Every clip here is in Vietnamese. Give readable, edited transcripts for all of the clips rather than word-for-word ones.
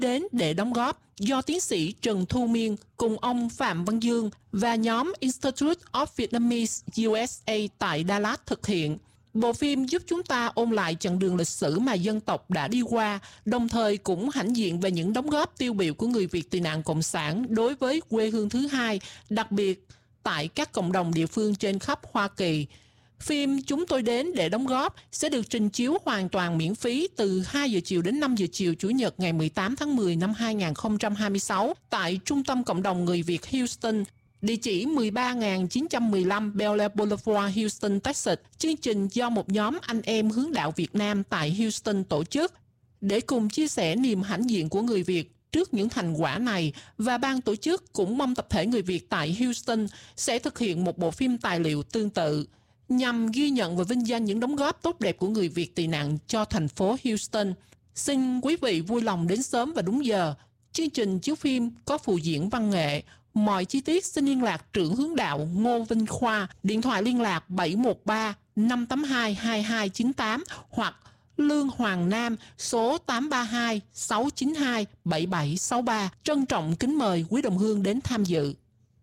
đến để đóng góp do tiến sĩ Trần Thu Miên cùng ông Phạm Văn Dương và nhóm Institute of Vietnamese USA tại Dallas thực hiện. Bộ phim giúp chúng ta ôn lại chặng đường lịch sử mà dân tộc đã đi qua, đồng thời cũng hãnh diện về những đóng góp tiêu biểu của người Việt tị nạn Cộng sản đối với quê hương thứ hai, đặc biệt tại các cộng đồng địa phương trên khắp Hoa Kỳ. Phim Chúng tôi đến để đóng góp sẽ được trình chiếu hoàn toàn miễn phí từ 2 giờ chiều đến 5 giờ chiều Chủ nhật ngày 18 tháng 10 năm 2026 tại Trung tâm Cộng đồng Người Việt Houston, địa chỉ 13.915 Bel Air Boulevard, Houston, Texas. Chương trình do một nhóm anh em hướng đạo Việt Nam tại Houston tổ chức để cùng chia sẻ niềm hãnh diện của người Việt trước những thành quả này, và ban tổ chức cũng mong tập thể người Việt tại Houston sẽ thực hiện một bộ phim tài liệu tương tự nhằm ghi nhận và vinh danh những đóng góp tốt đẹp của người Việt tị nạn cho thành phố Houston. Xin quý vị vui lòng đến sớm và đúng giờ. Chương trình chiếu phim có phụ diễn văn nghệ. Mọi chi tiết xin liên lạc trưởng hướng đạo Ngô Vinh Khoa, điện thoại liên lạc 713 582 2298 hoặc Lương Hoàng Nam số 832 692 7763. Trân trọng kính mời quý đồng hương đến tham dự.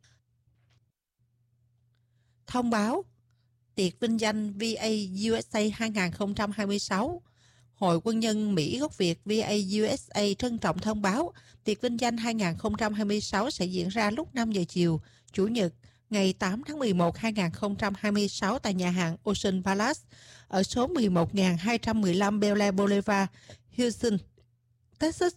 Thông báo tiệc vinh danh VA USA 2026. Hội Quân nhân Mỹ gốc Việt VA USA trân trọng thông báo tiệc vinh danh 2026 sẽ diễn ra lúc 5 giờ chiều Chủ nhật ngày 8 tháng 11 2026 tại nhà hàng Ocean Palace ở số 11.215 Bel Air Boulevard, Houston, Texas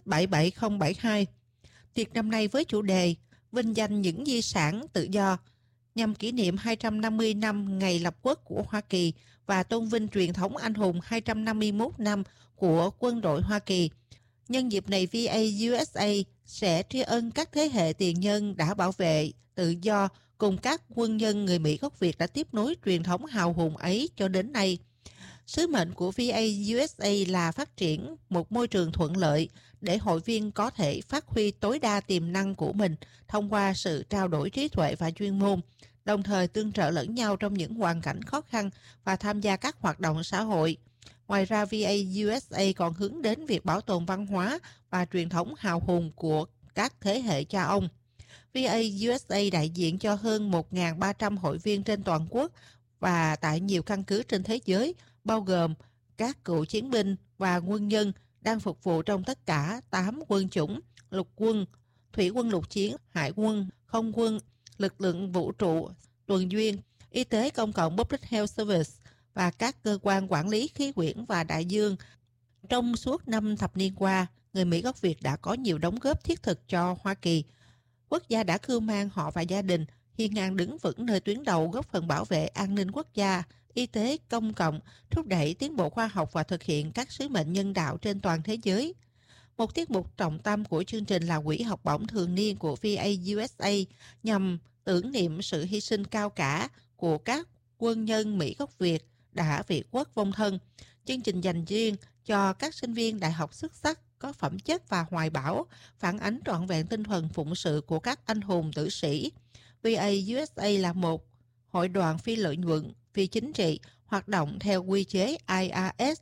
77072. Tiệc năm nay với chủ đề vinh danh những di sản tự do nhằm kỷ niệm 250 năm ngày lập quốc của Hoa Kỳ và tôn vinh truyền thống anh hùng 251 năm của quân đội Hoa Kỳ. Nhân dịp này, VA USA sẽ tri ân các thế hệ tiền nhân đã bảo vệ tự do cùng các quân nhân người Mỹ gốc Việt đã tiếp nối truyền thống hào hùng ấy cho đến nay. Sứ mệnh của VA USA là phát triển một môi trường thuận lợi để hội viên có thể phát huy tối đa tiềm năng của mình thông qua sự trao đổi trí tuệ và chuyên môn, đồng thời tương trợ lẫn nhau trong những hoàn cảnh khó khăn và tham gia các hoạt động xã hội. Ngoài ra, VA USA còn hướng đến việc bảo tồn văn hóa và truyền thống hào hùng của các thế hệ cha ông. VA USA đại diện cho hơn 1.300 hội viên trên toàn quốc và tại nhiều căn cứ trên thế giới, bao gồm các cựu chiến binh và quân nhân đang phục vụ trong tất cả 8 quân chủng: lục quân, thủy quân lục chiến, hải quân, không quân, lực lượng vũ trụ, tuần duyên, y tế công cộng Public Health Service và các cơ quan quản lý khí quyển và đại dương. Trong suốt 5 thập niên qua, người Mỹ gốc Việt đã có nhiều đóng góp thiết thực cho Hoa Kỳ. Quốc gia đã cưu mang họ và gia đình, hiên ngang đứng vững nơi tuyến đầu, góp phần bảo vệ an ninh quốc gia, y tế công cộng, thúc đẩy tiến bộ khoa học và thực hiện các sứ mệnh nhân đạo trên toàn thế giới. Một tiết mục trọng tâm của chương trình là quỹ học bổng thường niên của VA USA nhằm tưởng niệm sự hy sinh cao cả của các quân nhân Mỹ gốc Việt đã vì quốc vong thân. Chương trình dành riêng cho các sinh viên đại học xuất sắc, có phẩm chất và hoài bão, phản ánh trọn vẹn tinh thần phụng sự của các anh hùng tử sĩ. VA USA là một hội đoàn phi lợi nhuận, phi chính trị, hoạt động theo quy chế IRS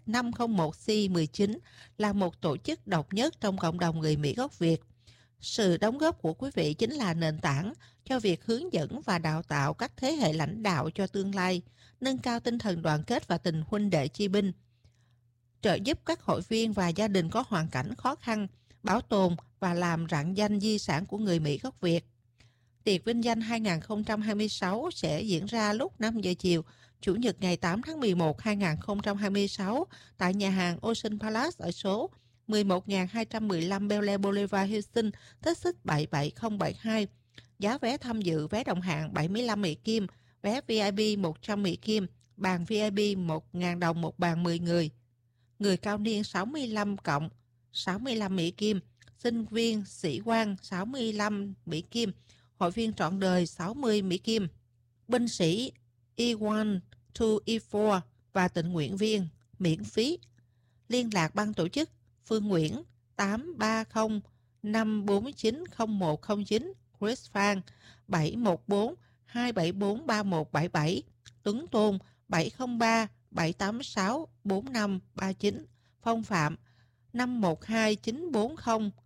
501C19, là một tổ chức độc nhất trong cộng đồng người Mỹ gốc Việt. Sự đóng góp của quý vị chính là nền tảng cho việc hướng dẫn và đào tạo các thế hệ lãnh đạo cho tương lai, nâng cao tinh thần đoàn kết và tình huynh đệ chi binh, trợ giúp các hội viên và gia đình có hoàn cảnh khó khăn, bảo tồn và làm rạng danh di sản của người Mỹ gốc Việt. Tiệc vinh danh 2026 sẽ diễn ra lúc 5 giờ chiều, Chủ nhật ngày 8 tháng 11, 2026 tại nhà hàng Ocean Palace ở số 11.215 Bel Air Boulevard, Houston, Texas 77072. Giá vé tham dự: vé đồng hạng 75 Mỹ Kim, vé VIP 100 Mỹ Kim, bàn VIP 1.000 đồng một bàn 10 người. Người cao niên 65 cộng 65 Mỹ Kim, sinh viên sĩ quan 65 Mỹ Kim, hội viên trọn đời 60 Mỹ Kim, binh sĩ E1 to E4 và tình nguyện viên miễn phí. Liên lạc ban tổ chức: Phương Nguyễn 830 549 0109, Chris Phan 714 274 3177, Tuấn Tôn 703 786 4539, Phong Phạm 512 940